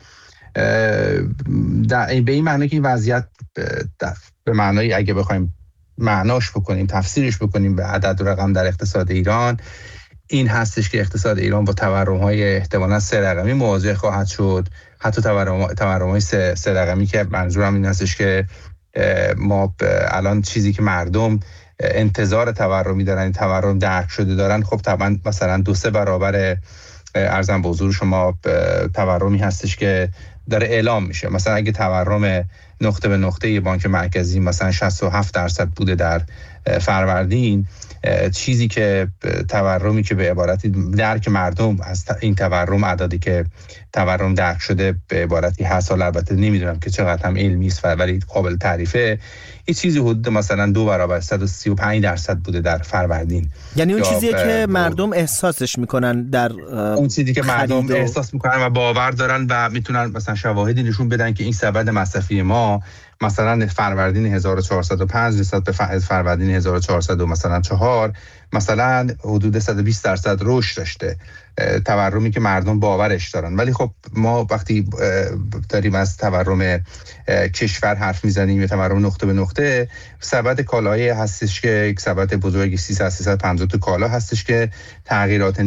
به این معنی که این وضعیت به معنای اگه بخوایم معناش بکنیم، تفسیرش بکنیم به عدد و رقم در اقتصاد ایران، این هستش که اقتصاد ایران با تورم‌های احتمالاً 3 رقمی مواجه خواهد شد. حتی تورم‌های 3 رقمی که منظورم این هستش که ما الان چیزی که مردم انتظار تورمی دارن، این تورم درک شده دارن، خب طبعا مثلا 2-3 برابر ارزم به حضور شما تورمی هستش که داره اعلام میشه. مثلا اگه تورم نقطه به نقطه بانک مرکزی مثلا 67% بوده در فروردین، چیزی که تورمی که به عبارتی درک مردم از این تورم، عددی که تورم درک شده به عبارتی هست، البته نمیدونم که چقدر هم علمی است ولی قابل تعریفه، این چیزی حدود مثلا 2 برابر 135% بوده در فروردین. یعنی اون چیزیه که مردم احساسش میکنن، در اون چیزی که مردم احساس میکنن و باور دارن و میتونن مثلا شواهدی نشون بدن که این سبد مصرفی ما مثلا فروردین 1405 نسبت به فروردین 1400 مثلا 4 مثلا حدود 120% رشد داشته، تورمی که مردم باورش دارن. ولی خب ما وقتی داریم از تورم کشور حرف میزنیم یا تورم نقطه به نقطه، سبد کالایی هستش که یک سبد بزرگی 350 تا کالا هستش که تغییرات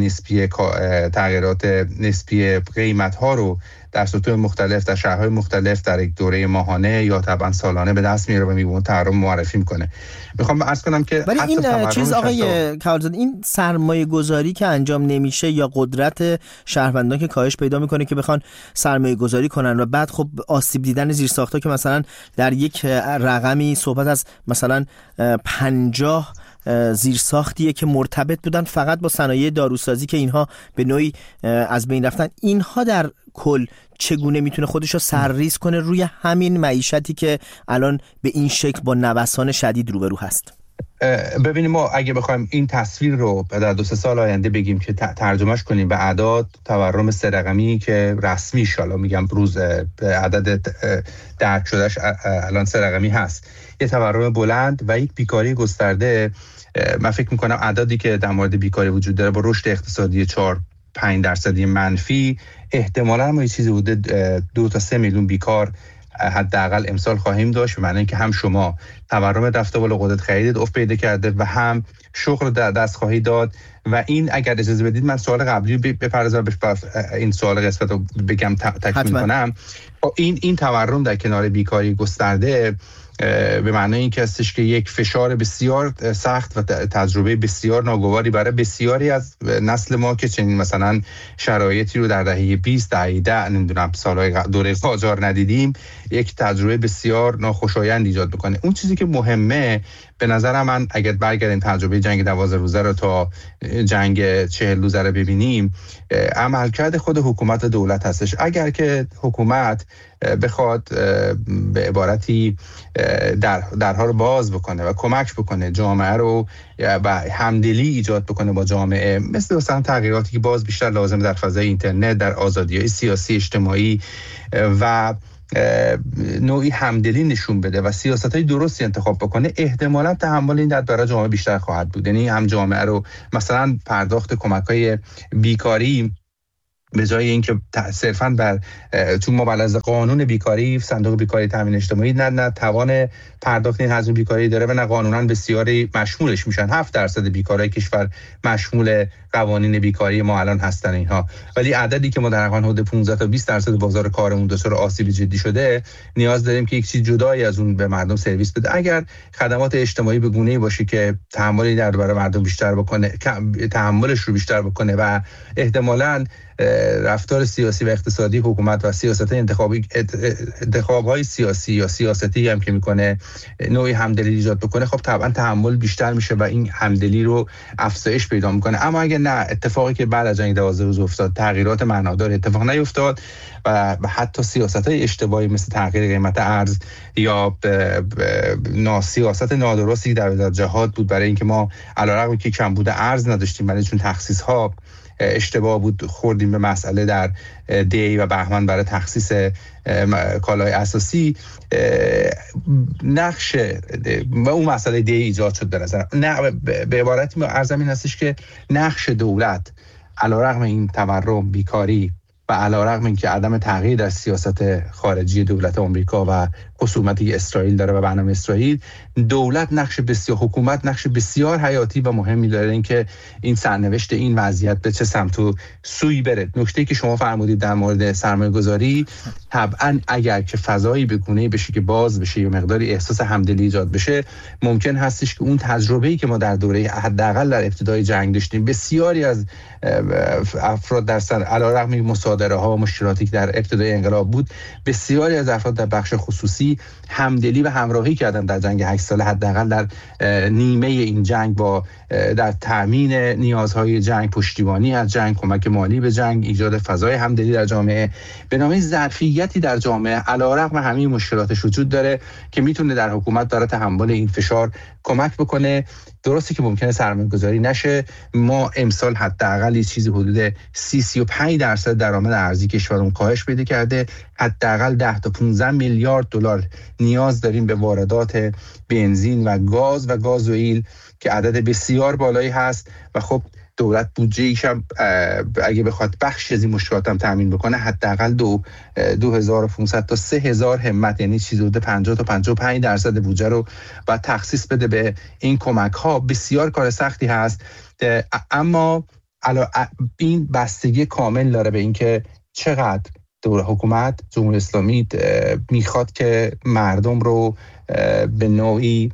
نسبی قیمت ها رو در سطوح مختلف در شهرهای مختلف در یک دوره ماهانه یا طبعا سالانه به دست میاره و میبونه تورم معرفی میکنه. میخوام عرض کنم که ولی این چیز آقای کالزاده، این سرمایه گذاری که انجام نمیشه یا قدرت شهروندان که کاهش پیدا میکنه که بخوان سرمایه گذاری کنن و بعد خب آسیب دیدن زیرساخت‌ها که مثلا در یک رقمی صحبت از مثلا 50 زیرساختیه که مرتبط بودن فقط با صنایع داروسازی که اینها به نوعی از بین رفتن، اینها در کل چگونه میتونه خودش رو سرریز کنه روی همین معیشتی که الان به این شکل با نوسان شدید روبرو هست؟ ببینیم، ما اگه بخوایم این تصویر رو در 2-3 سال آینده بگیم که ترجمهش کنیم به اعداد، تورم 3 رقمی که رسمی شالا میگم روز عدد درک شدهش الان 3 رقمی هست، یه تورم بلند و یک بیکاری گسترده، من فکر میکنم عددی که در مورد بیکاری وجود داره با رشد اقتصادی 4-5% منفی، احتمالاً ما یه چیزی حدود 2 تا 3 میلیون بیکار حداقل امسال خواهیم داشت، به معنی اینکه هم شما تورم رفته بالا، قدرت خرید افت پیدا کرده و هم شغل دست خواهی داد. و این اگر اجازه بدید من سوال قبلی بپردازم این سوال قسمت رو بگم تکمیل کنم. این تورم در کنار بیکاری گسترده به معنی این که هستش که یک فشار بسیار سخت و تجربه بسیار ناگواری برای بسیاری از نسل ما که چنین مثلا شرایطی رو در دهه 20 دهه 10 نمیدونم سالهای دوره قاجار ندیدیم، یک تجربه بسیار ناخوشایند ایجاد بکنه. اون چیزی که مهمه به نظر من اگر برگردیم تجربه جنگ 12 روزه رو تا جنگ 40 روزه رو ببینیم، عملکرد خود حکومت و دولت هستش. اگر که حکومت بخواد به عبارتی درها رو باز بکنه و کمک بکنه جامعه رو و همدلی ایجاد بکنه با جامعه، مثلا تغییراتی که باز بیشتر لازم در فضای اینترنت، در آزادی‌های سیاسی اجتماعی و نوعی همدلی نشون بده و سیاست‌های درستی انتخاب بکنه، احتمالاً تحمل این درد برای جامعه بیشتر خواهد بود. یعنی هم جامعه رو مثلا پرداخت کمک‌های بیکاری به جای اینکه صرفاً بر چون مبلغ قانون بیکاری، صندوق بیکاری تامین اجتماعی نه توان پرداخت این هزینه بیکاری داره و نه قانونا بسیاری مشمولش میشن. 7% بیکارای کشور مشمول قوانین بیکاری ما الان هستن اینها، ولی عددی که ما در حدود 15 تا 20% بازار کارمون دچار آسیب جدی شده، نیاز داریم که یک چیز جدایی از اون به مردم سرویس بده. اگر خدمات اجتماعی به گونه‌ای باشه که تحملی در برای مردم بیشتر بکنه، تحملش رو بیشتر بکنه و احتمالاً رفتار سیاسی و اقتصادی حکومت و سیاست انتخاب‌های سیاسی یا سیاستی هم که میکنه نوعی همدلی ایجاد بکنه، خب طبعا تحمل بیشتر میشه و این همدلی رو افزایش پیدا میکنه. اما اگه نه، اتفاقی که بعد از جنگ 12 روز افتاد، تغییرات معنادار اتفاق نیفتاد و حتی سیاست‌های اشتباهی مثل تغییر قیمت ارز یا سیاست نادرستی در جهاد بود برای اینکه ما علیرغم که کمبود ارز نداشتیم، ولی چون تخصیص‌ها اشتباه بود خوردیم به مسئله در دی و بهمن برای تخصیص کالای اساسی، نقش و اون مسئله دی ایجاد شد. به نظر نه، به عبارتی ارزم این هستش که نقش دولت علیرغم این تورم، بیکاری و علیرغم اینکه عدم تغییر در سیاست خارجی دولت آمریکا و خصومتی اسرائیل داره و برنامه اسرائیل، حکومت نقش بسیار حیاتی و مهمی داره اینکه این سرنوشت این وضعیت به چه سمت و سوی بره. نکته‌ای که شما فرمودید در مورد سرمایه‌گذاری، طبعا اگر که فضایی به گونه‌ای بشه که باز بشه یا مقداری احساس همدلی ایجاد بشه، ممکن هستش که اون تجربه‌ای که ما در دوره حداقل در ابتدای جنگ داشتیم، بسیاری از افراد در علیرغم مصادره‌ها و مشکلاتی که در ابتدای انقلاب بود، بسیاری از افراد در بخش خصوصی همدلی و همراهی کردن در جنگ 8 ساله، حداقل در نیمه این جنگ، با در تامین نیازهای جنگ، پشتیبانی از جنگ، کمک مالی به جنگ، ایجاد فضای همدلی در جامعه، به نام ظرفیتی در جامعه علیرغم همه مشکلاتش وجود داره که میتونه در حکومت برای تحمل این فشار کمک بکنه. درسته که ممکنه سرمایه‌گذاری نشه. ما امسال حداقل چیزی حدود 35% درآمد ارزی کشورمون کاهش پیدا کرده. حداقل 10 تا 15 میلیارد دلار نیاز داریم به واردات بنزین و گاز و گازوئیل که عدد بسیار بالایی هست و خب دولت بودجه‌ایش هم اگه بخواد بخش از این مشکلات هم تامین بکنه، حداقل 2500 تا 3000 همت، یعنی چیزی حدود 50 تا 55% بودجه رو باید تخصیص بده به این کمک‌ها. بسیار کار سختی هست، اما این بستگی کامل داره به اینکه چقدر حکومت جمهوری اسلامی میخواد که مردم رو به نوعی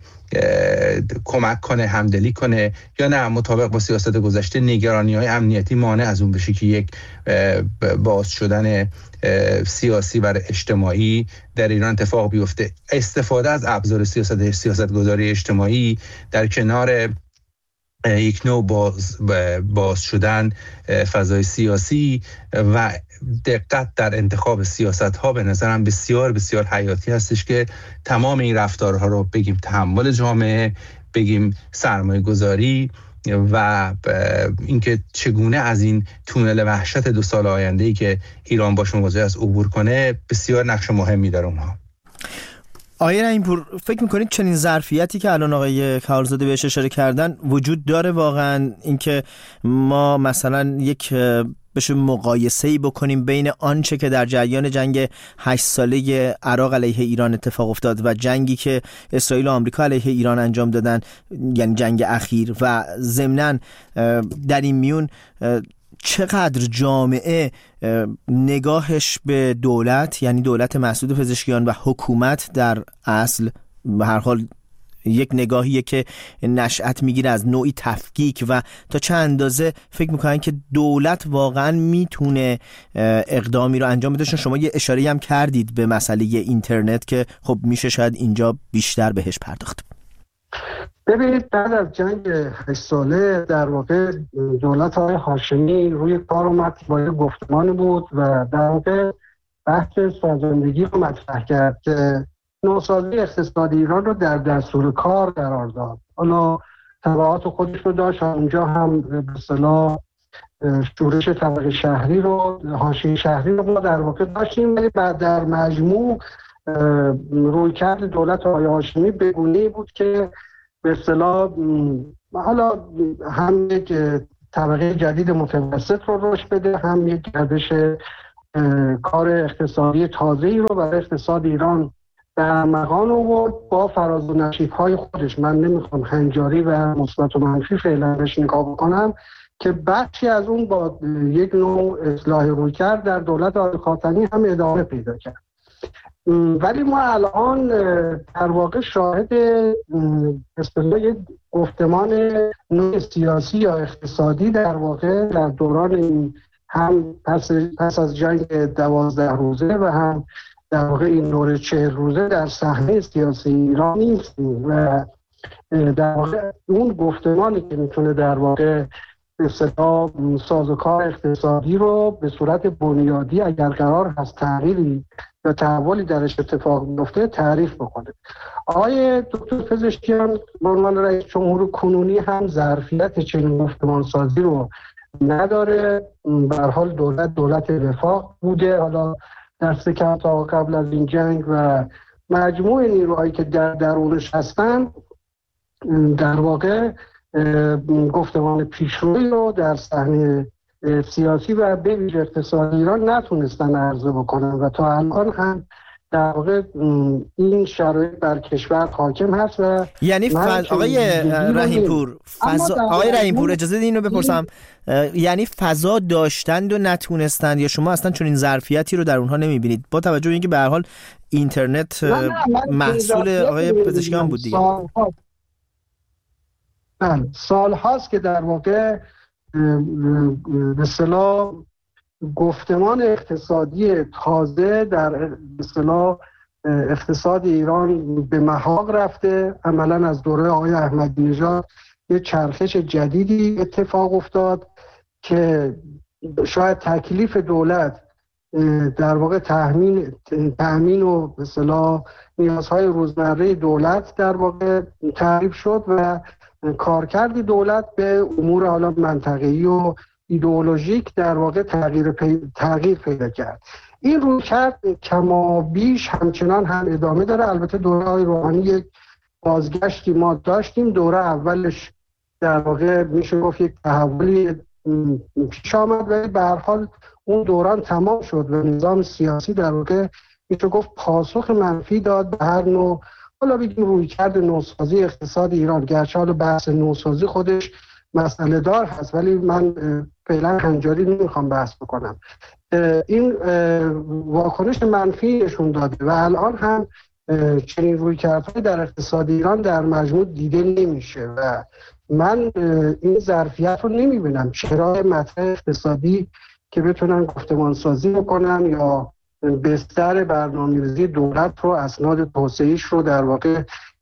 کمک کنه، همدلی کنه، یا نه مطابق با سیاست گذشته نگرانی‌های امنیتی مانع از اون بشه که یک باز شدن سیاسی و اجتماعی در ایران اتفاق بیفته. استفاده از ابزار سیاست‌گذاری اجتماعی در کنار یک نوع باز شدن فضای سیاسی و دقت در انتخاب سیاست‌ها به نظرم بسیار بسیار حیاتی هستش که تمام این رفتارها رو بگیم تحمل جامعه، بگیم سرمایه گذاری و اینکه چگونه از این تونل وحشت 2 سال آینده‌ای که ایران باش مواجه است عبور کنه، بسیار نقش مهمی داره اونها. آقای رحیم‌پور، فکر میکنید چنین ظرفیتی که الان آقای کهالزاده بهش اشاره کردن وجود داره واقعا، اینکه ما مثلا یک بشه مقایسه‌ای بکنیم بین آنچه که در جریان جنگ 8 ساله عراق علیه ایران اتفاق افتاد و جنگی که اسرائیل و آمریکا علیه ایران انجام دادن، یعنی جنگ اخیر، و ضمناً در این میون چقدر جامعه نگاهش به دولت، یعنی دولت مسعود پزشکیان و حکومت در اصل به هر حال یک نگاهیه که نشأت میگیره از نوعی تفکیک، و تا چه اندازه فکر میکنن که دولت واقعا میتونه اقدامی رو انجام بده. شما یه اشاره هم کردید به مسئله اینترنت که خب میشه شاید اینجا بیشتر بهش پرداخت. ببینید، بعد از جنگ 8 ساله در واقع دولت آقای هاشمی روی کار اومد با یه گفتمانی بود و در واقع بحث سازندگی رو مطرح کرد که نوسازی اقتصادی ایران رو در دستور کار قرار داد. حالا تبعات خودش رو داشت، اونجا هم به اصطلاح شورش طبقه شهری رو، حاشیه شهری رو ما در واقع داشتیم، ولی بعد در مجموع رویکرد دولت آقای هاشمی به گونه‌ای بود که به اصطلاح حالا هم یک طبقه جدید متوسط رو رشد بده، هم یک گردش کار اقتصادی تازه‌ای رو برای اقتصاد ایران در مقام آورد با فراز و نشیب‌های خودش. من نمیخوام هنجاری و مثبت و منفی فعلا بهش نگاه بکنم که بخشی از اون با یک نوع اصلاح رویکرد در دولت آقای خاتمی هم ادامه پیدا کرد. ولی ما الان در واقع شاهد اصطلاح یک گفتمان نوع سیاسی یا اقتصادی در واقع در دوران این هم پس از جنگ 12 روزه و هم در واقع این دوره 40 روزه در صحنه سیاسی ایران نیستیم و در واقع اون گفتمانی که میتونه در واقع اصطلاح سازوکار اقتصادی رو به صورت بنیادی اگر قرار هست تغییری یا تحولی درش اتفاق میفته تعریف بکنه. آقای دکتر پزشکیان به عنوان رئیس جمهور کنونی هم ظرفیت چنین گفتمان سازی رو نداره. به هر حال دولت وفاق بوده، حالا دست کم تا قبل از این جنگ، و مجموع نیروهایی که در درونش هستن در واقع گفتمان پیشروی رو در صحنه سیاسی و به ویژه اقتصادی ایران نتونستن عرضه بکنن و تا الان هم در واقع این شرایط بر کشور حاکم هست. و یعنی آقای رحیمپور آقای رحیمپور اجازه اینو بپرسم، یعنی فضا داشتند و نتونستند یا شما اصلا چون این ظرفیتی رو در اونها نمیبینید با توجه به اینکه به هر حال اینترنت محصول آقای پزشکیان بود دیگه؟ سال هاست که در واقع به اصطلاح گفتمان اقتصادی تازه در به اصطلاح اقتصاد ایران به محاق رفته. عملاً از دوره آقای احمدی نژاد یه چرخش جدیدی اتفاق افتاد که شاید تکلیف دولت در واقع تأمین و به اصطلاح نیازهای روزمره دولت در واقع تعریف شد و کارکرد دولت به امور حالا منطقه‌ای و ایدئولوژیک در واقع تغییر پیدا کرد. این رویکرد کما بیش همچنان هم ادامه داره. البته دوره های روحانی یک بازگشتی ما داشتیم. دوره اولش در واقع میشه گفت یک تحولی پیش آمد ولی به هر حال اون دوران تمام شد و نظام سیاسی در واقع میشه گفت پاسخ منفی داد به هر نوع حالا بگیم رویکرد نوسازی اقتصاد ایران. گرچه حالا بحث نوسازی خودش مسئله دار هست ولی من فعلا هنجاری نمیخوام بحث بکنم. این واکنش منفی نشون داده و الان هم چنین رویکردهای در اقتصاد ایران در مجموع دیده نمیشه و من این ظرفیت رو نمیبینم. چرا مطرح اقتصادی که بتونن گفتمان سازی بکنن یا بستر برنامه‌ریزی دولت رو، اسناد توسعه‌ایش رو در واقع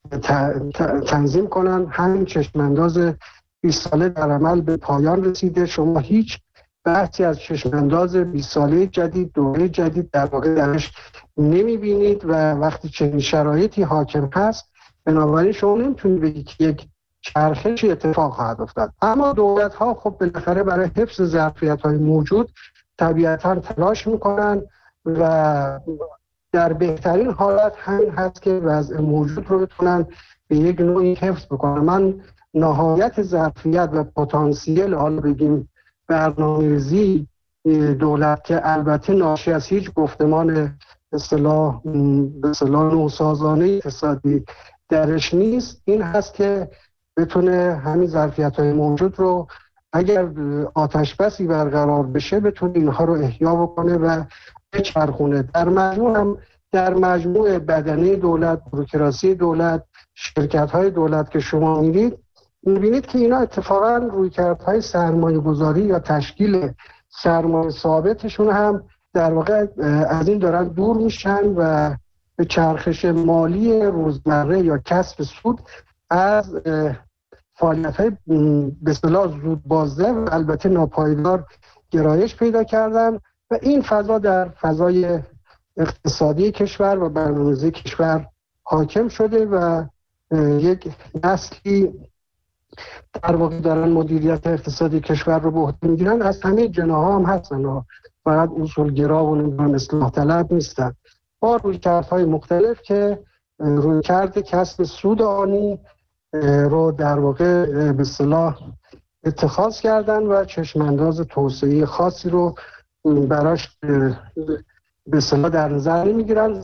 تنظیم کنن. همین چشمانداز 20 ساله در عمل به پایان رسیده. شما هیچ بحثی از چشمانداز 20 ساله جدید، دوره جدید در واقع درش نمیبینید و وقتی چنین شرایطی حاکم هست بنابراین شما نمیتونید بگید که یک چرخشی اتفاق خواهد افتاد. اما دولت ها خب بالاخره برای حفظ ظرفیت های موجود طبیعتاً تلاش میکنن و در بهترین حالت همین هست که وضع موجود رو بتونن به یک نوعی حفظ بکنن. من نهایت ظرفیت و پتانسیل حالا بگیم برنامه‌ریزی دولت که البته ناشی از هیچ گفتمان اصطلاح نوسازانه اقتصادی درش نیست، این هست که بتونه همین ظرفیت‌های موجود رو اگر آتش بسی برقرار بشه بتونه اینها رو احیا بکنه و بچرخونه. در مجموع بدنه دولت، بوروکراسی دولت، شرکت‌های دولت که شما می‌بینید که اینا اتفاقاً رویکردهای سرمایه‌گذاری یا تشکیل سرمایه ثابتشون هم در واقع از این دارن دور میشن و به چرخش مالی روزمره یا کسب سود از فعالیت‌های به اصطلاح زود بازده و البته ناپایدار گرایش پیدا کردن و این فضا در فضای اقتصادی کشور و برنامه‌ریزی کشور حاکم شده و یک نسلی در واقع دارن مدیریت اقتصادی کشور رو به عهده میگیرن. از همه جناح‌ها هم هستن، فقط اصولگرا و اصلاح طلب نیستن، با رویکردهای مختلف که رویکرد کسب سود آنی رو در واقع به اصطلاح اتخاذ کردن و چشمانداز توسعه خاصی رو براش به اصطلاح در نظر نمیگیرن.